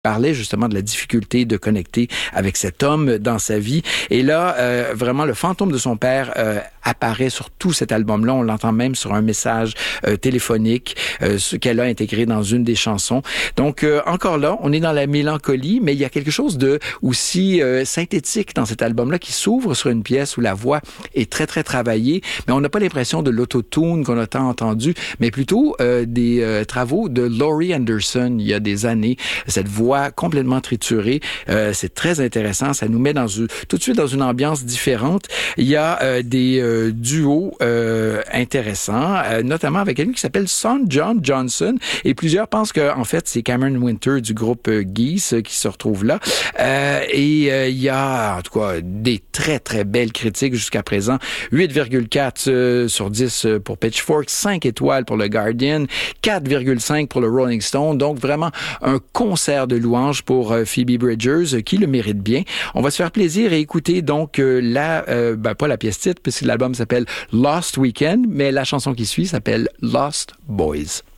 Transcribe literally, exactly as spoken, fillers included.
parlait justement de la difficulté de connecter avec cet homme dans sa vie. Et là, euh, vraiment, le fantôme de son père euh, apparaît sur tout cet album-là. On l'entend même sur un message euh, téléphonique euh, ce qu'elle a intégré dans une des chansons. Donc, euh, encore là, on est dans la mélancolie, mais il y a quelque chose de aussi euh, synthétique dans cet album-là qui s'ouvre sur une pièce où la voix est très, très travaillée, mais on n'a pas l'impression de l'autotune qu'on a tant entendu, mais plutôt euh, des euh, travaux de Laurie Anderson il y a des années. Cette voix complètement triturée, euh, c'est très intéressant. Ça nous met dans une, tout de suite dans une ambiance différente. Il y a euh, des euh, duos euh, intéressants, euh, notamment avec quelqu'un qui s'appelle Son John Johnson, et plusieurs pensent que en fait c'est Cameron Winter du groupe euh, Geese euh, qui se retrouve là. Euh, et euh, il y a en tout cas des très très belles critiques jusqu'à présent. huit virgule quatre euh, sur dix pour Pitchfork, cinq étoiles pour le Guardian, quatre virgule cinq pour le Rolling Stone. Donc vraiment un concert de louanges pour euh, Phoebe Bridgers, euh, qui le mérite bien. On va se faire plaisir et écouter donc euh, la, euh, ben, pas la pièce titre, puisque l'album s'appelle Lost Weekend, mais la chanson qui suit s'appelle Lost Boys.